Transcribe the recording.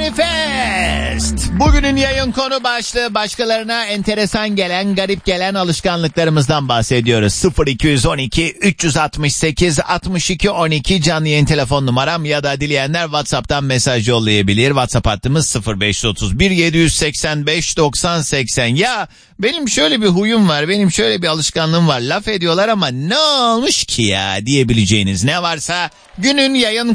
Manifest. Bugünün yayın konu başlığı başkalarına enteresan gelen, garip gelen alışkanlıklarımızdan bahsediyoruz. 0212 368 62 12 canlı yayın telefon numaram ya da dileyenler WhatsApp'tan mesaj yollayabilir. WhatsApp hattımız 0531 785 90 80. Ya benim şöyle bir huyum var, benim şöyle bir alışkanlığım var. Laf ediyorlar ama ne olmuş ki ya diyebileceğiniz ne varsa günün yayın